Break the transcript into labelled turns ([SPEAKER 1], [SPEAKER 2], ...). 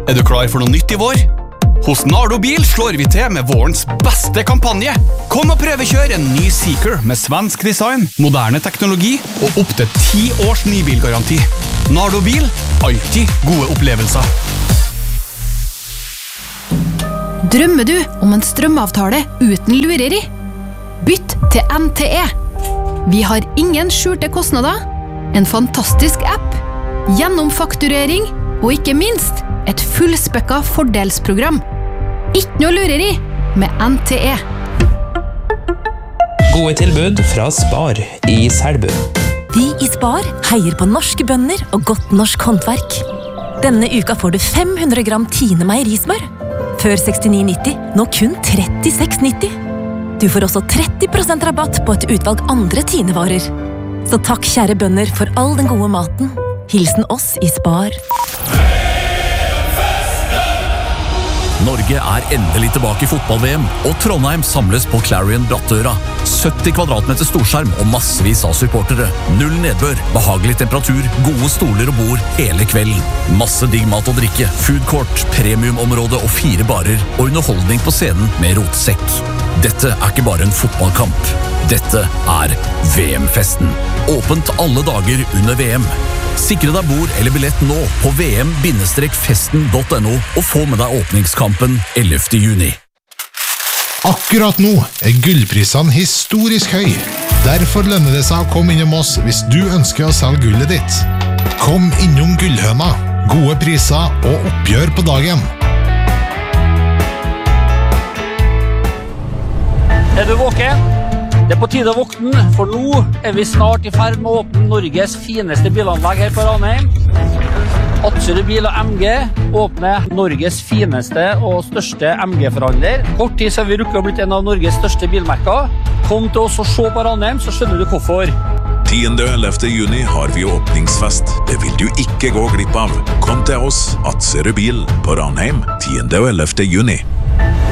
[SPEAKER 1] du klar for noe nytt i vår? Hos Nardo Bil slår vi til med vårens beste kampanje. Kom og prøvekjør en ny Seeker med svensk design, moderne teknologi og opp til 10 års nybilgaranti. Nardo Bil, alltid gode opplevelser.
[SPEAKER 2] Drømmer du om en strømavtale uten lureri? Bytt til NTE. Vi har ingen skjulte kostnader, en fantastisk app, gjennomfakturering og ikke minst et fullspekka fordelsprogram. Ikke noe lureri med NTE.
[SPEAKER 3] Gode tilbud fra Spar i Selbu.
[SPEAKER 4] Vi i Spar heier på norske bønder og godt norsk håndverk. Denne uka får du 500 gram Tine meierismør. Før 69,90, nå kun 36,90. Du får også 30% rabatt på et utvalg andre Tine-varer. Så takk kjære bønder for all den gode maten. Hilsen oss i Spar.
[SPEAKER 5] Norge endelig tilbake i fotball-VM, og Trondheim samles på Clarion Brattøra. 70 kvadratmeter storskjerm og massevis av supportere. Null nedbør, behagelig temperatur, gode stoler og bord hele kvelden. Masse digg mat og drikke, food court, premiumområde og 4 barer, og underholdning på scenen med rotsekk. Dette ikke bare en fotballkamp. Dette VM-festen. Åpent alle dager under VM. Sikre deg bord eller billett nå på vm-festen.no og få med deg åpningskampen 11. juni.
[SPEAKER 6] Akkurat nå gullprisene historisk høy. Derfor lønner det seg å komme innom oss hvis du ønsker å selge gullet ditt. Kom innom Gullhøna. Gode priser og oppgjør på dagen.
[SPEAKER 7] Du våken? Det på tide å våkne, for nå vi snart i ferd med å åpne Norges fineste bilanlegg her på Ranheim. Atsrud Bil og MG åpner Norges fineste og største MG-forhandler. Kort tid så vi rukket å blitt en av Norges største bilmerker. Kom til oss og se på Ranheim, så skjønner du hvorfor.
[SPEAKER 8] 10. og 11. juni har vi åpningsfest. Det vil du ikke gå glipp av. Kom til oss, Atsrud Bil på Ranheim, 10. og 11. juni.